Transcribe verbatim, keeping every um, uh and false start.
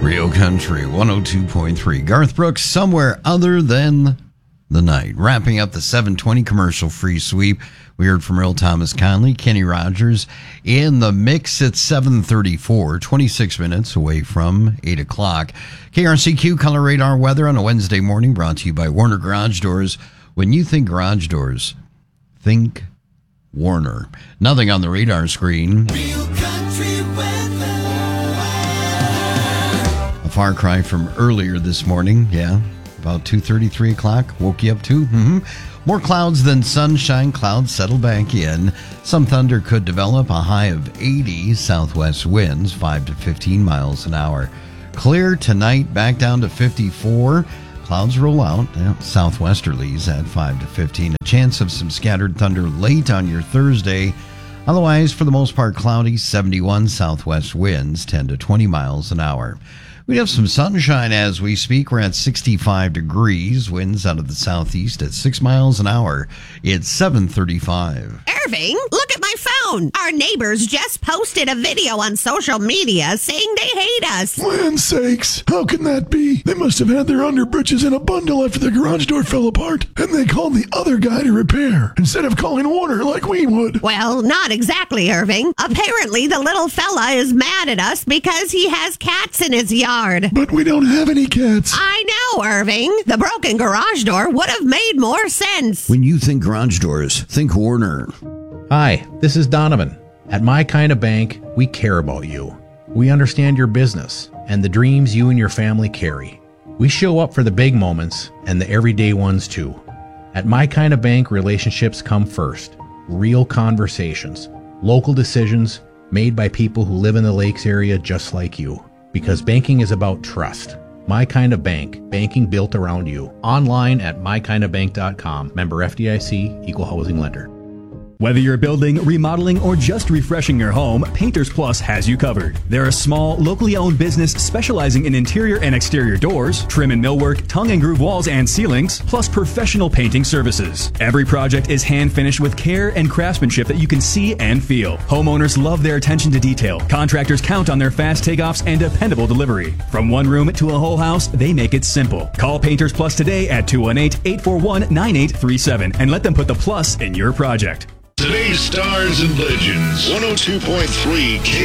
Real Country one oh two point three. Garth Brooks, Somewhere Other Than the Night. Wrapping up the seven twenty commercial-free sweep, we heard from Earl Thomas Conley, Kenny Rogers in the mix at seven thirty-four, twenty-six minutes away from eight o'clock. K R C Q Color Radar weather on a Wednesday morning brought to you by Warner Garage Doors. When you think garage doors, think Warner. Nothing on the radar screen. Real country weather. A far cry from earlier this morning. Yeah, about two thirty, three o'clock. Woke you up too? Mm-hmm. More clouds than sunshine. Clouds settle back in. Some thunder could develop. A high of eighty. Southwest winds, five to fifteen miles an hour. Clear tonight, back down to fifty-four. Clouds roll out. Yeah, southwesterlies at five to fifteen. A chance of some scattered thunder late on your Thursday. Otherwise, for the most part, cloudy. seventy-one. Southwest winds, ten to twenty miles an hour. We have some sunshine as we speak. We're at sixty-five degrees. Winds out of the southeast at six miles an hour. It's seven thirty-five. Irving, look at my phone. Our neighbors just posted a video on social media saying they hate us. Land sakes, how can that be? They must have had their underbritches in a bundle after the garage door fell apart, and they called the other guy to repair, instead of calling Warner like we would. Well, not exactly, Irving. Apparently, the little fella is mad at us because he has cats in his yard. But we don't have any cats. I know, Irving. The broken garage door would have made more sense. When you think garage doors, think Warner. Hi, this is Donovan. At My Kind of Bank, we care about you. We understand your business and the dreams you and your family carry. We show up for the big moments and the everyday ones too. At My Kind of Bank, relationships come first. Real conversations, local decisions made by people who live in the Lakes area just like you. Because banking is about trust. My Kind of Bank, banking built around you. Online at my kind of bank dot com. Member F D I C, Equal Housing Lender. Whether you're building, remodeling, or just refreshing your home, Painters Plus has you covered. They're a small, locally owned business specializing in interior and exterior doors, trim and millwork, tongue and groove walls and ceilings, plus professional painting services. Every project is hand finished with care and craftsmanship that you can see and feel. Homeowners love their attention to detail. Contractors count on their fast takeoffs and dependable delivery. From one room to a whole house, they make it simple. Call Painters Plus today at two one eight, eight four one, nine eight three seven and let them put the plus in your project. Today's Stars and Legends, one oh two point three K